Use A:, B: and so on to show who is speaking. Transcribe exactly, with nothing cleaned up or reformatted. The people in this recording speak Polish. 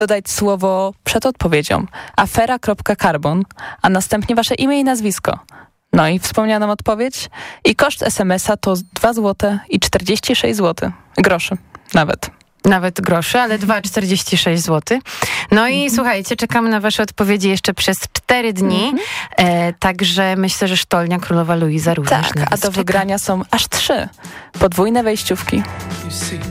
A: dodać słowo przed odpowiedzią afera.carbon, a następnie wasze imię i nazwisko. No i wspomnianą odpowiedź. I koszt es em es a to dwa złote i czterdzieści sześć złotych. Groszy nawet.
B: Nawet groszy, ale dwa złote czterdzieści sześć złotych. No i mm-hmm. słuchajcie, czekamy na wasze odpowiedzi jeszcze przez cztery dni. Mm-hmm. E, także myślę, że sztolnia Królowa Luiza również.
A: Tak, a do wygrania są aż trzy podwójne wejściówki.